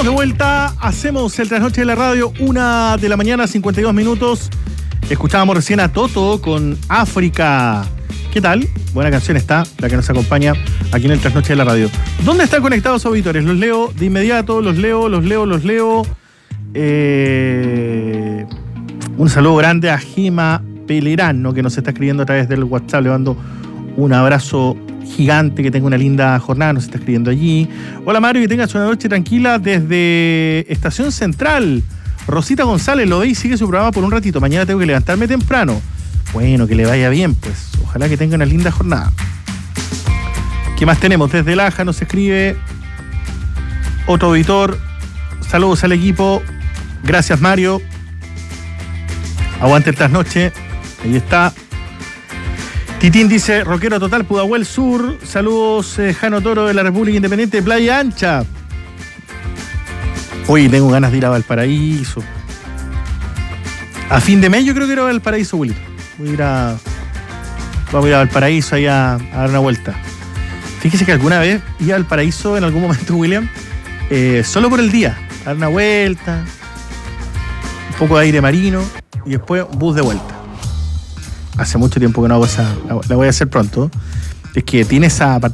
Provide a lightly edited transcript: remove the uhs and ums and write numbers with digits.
de vuelta, hacemos el trasnoche de la radio, 1 de la mañana, 52 minutos. Escuchábamos recién a Toto con África. ¿Qué tal? Buena canción está, la que nos acompaña aquí en el trasnoche de la radio. ¿Dónde están conectados auditores? Los leo de inmediato, los leo. Un saludo grande a Gema Pelerano, que nos está escribiendo a través del WhatsApp. Le mando un abrazo gigante, que tenga una linda jornada, nos está escribiendo allí. Hola Mario, que tengas una noche tranquila desde Estación Central. Rosita González, lo ve y sigue su programa por un ratito. Mañana tengo que levantarme temprano. Bueno, que le vaya bien, pues. Ojalá que tenga una linda jornada. ¿Qué más tenemos? Desde Laja nos escribe otro auditor. Saludos al equipo. Gracias, Mario. Aguante el trasnoche. Ahí está. Titín dice, rockero total, Pudahuel Sur. Saludos, Jano Toro de la República Independiente de Playa Ancha. Hoy tengo ganas de ir a Valparaíso. A fin de mes yo creo que ir a Valparaíso, Willy. Vamos a ir a Valparaíso ahí a dar una vuelta. Fíjese que alguna vez iba a Valparaíso en algún momento, William, solo por el día. A dar una vuelta, un poco de aire marino y después un bus de vuelta. Hace mucho tiempo que no hago esa. La voy a hacer pronto. Es que tiene esa